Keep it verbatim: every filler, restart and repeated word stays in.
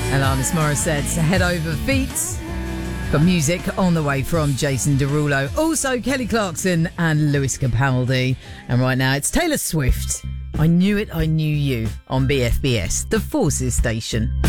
Alanis Morissette's Head Over Feet. But music on the way from Jason Derulo. Also Kelly Clarkson and Lewis Capaldi. And right now it's Taylor Swift. I Knew It, I Knew You on B F B S, the Forces station.